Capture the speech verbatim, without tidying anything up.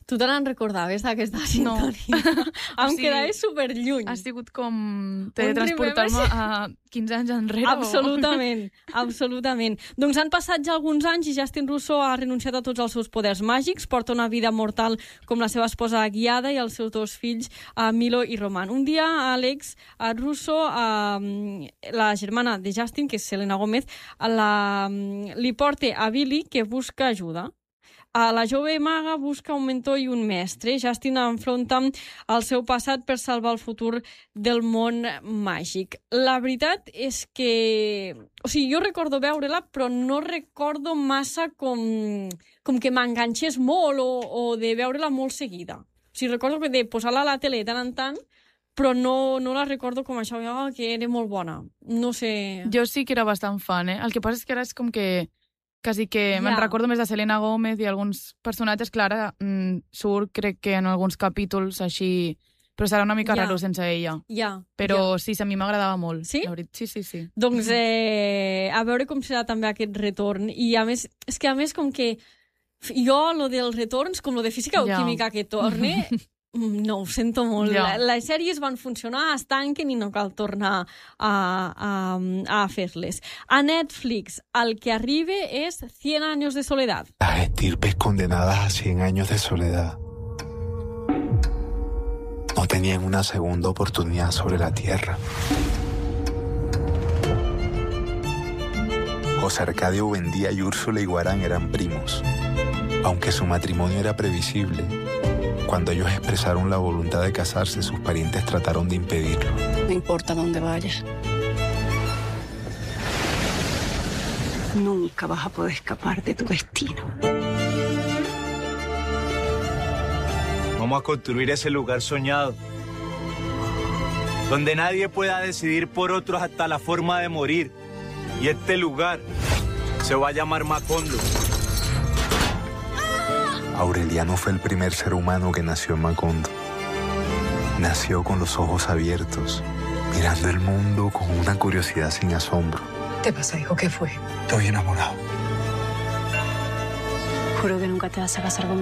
Tu te n'en recordaves, d'aquesta sintonia? No. Em O sigui, quedava superlluny. Ha sigut com teletransportar-me a quinze anys enrere. Absolutament, absolutament. Doncs han passat ja alguns anys i Justin Russo ha renunciat a tots els seus poders màgics, porta una vida mortal com la seva esposa guiada i els seus dos fills, a Milo i Roman. Un dia, Alex a Russo, a, la germana de Justin, que és Selena Gomez, la, li porta a Billy, que busca ajuda. A la jove maga busca un mentor i un mestre. Justin enfronta el seu passat per salvar el futur del món màgic. La veritat és que... O sigui, jo recordo veure-la, però no recordo massa com, com que m'enganxés molt o, o de veure-la molt seguida. O sigui, recordo que de posar-la a la tele tant en tant, però no, no la recordo com això, oh, que era molt bona. No sé... Jo sí que era bastant fan, eh? El que passa és que ara és com que... Quasi que yeah. me'n recordo més de Selena Gomez i alguns personatges, clar, mm, surt, crec que en alguns capítols així, però serà una mica yeah. raro sense ella. Yeah. Però yeah. sí, a mi m'agradava molt. Sí? Sí, sí, sí. Doncs eh, a veure com serà també aquest retorn. I a més, és que a més com que jo, lo dels retorns, com lo de física o yeah. química que torne... No, ho sento molt. Ja. Les sèries van funcionar, es tanquen i no cal tornar a, a, a fer-les. A Netflix, el que arriba és cien años de soledad. Las estirpes condenadas a cien años de soledad no tenían una segunda oportunidad sobre la tierra. José Arcadio Buendía y Úrsula Iguarán eran primos. Aunque su matrimonio era previsible, cuando ellos expresaron la voluntad de casarse, sus parientes trataron de impedirlo. No importa dónde vayas. Nunca vas a poder escapar de tu destino. Vamos a construir ese lugar soñado, donde nadie pueda decidir por otros hasta la forma de morir. Y este lugar se va a llamar Macondo. Aureliano fue el primer ser humano que nació en Macondo. Nació con los ojos abiertos, mirando el mundo con una curiosidad sin asombro. ¿Qué pasa, hijo? ¿Qué fue? Estoy enamorado. Juro que nunca te vas a casar conmigo.